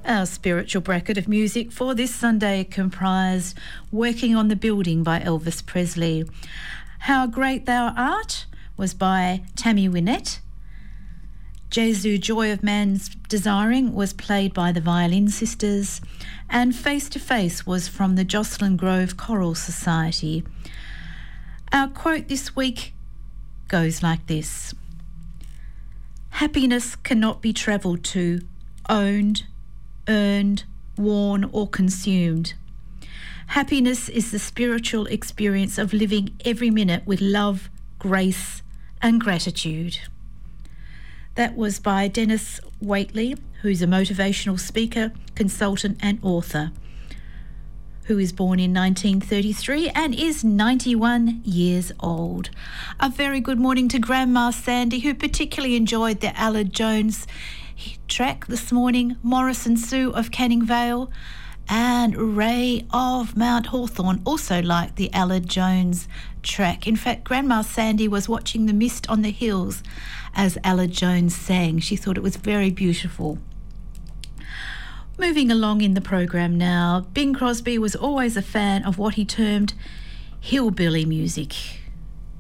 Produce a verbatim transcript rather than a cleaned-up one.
Our spiritual bracket of music for this Sunday comprised Working on the Building by Elvis Presley. How Great Thou Art was by Tammy Wynette. Jesu, Joy of Man's Desiring was played by the Violin Sisters, and Face to Face was from the Jocelyn Grove Choral Society. Our quote this week goes like this: happiness cannot be travelled to, owned, earned, worn or consumed. Happiness is the spiritual experience of living every minute with love, grace and gratitude. That was by Dennis Waitley, who's a motivational speaker, consultant and author, who is born in nineteen thirty-three and is ninety-one years old. A very good morning to Grandma Sandy, who particularly enjoyed the Allard Jones track this morning, Morris and Sue of Canning Vale, and Ray of Mount Hawthorn also liked the Allard Jones track. In fact, Grandma Sandy was watching the mist on the hills as Allard Jones sang. She thought it was very beautiful. Moving along in the program now, Bing Crosby was always a fan of what he termed hillbilly music.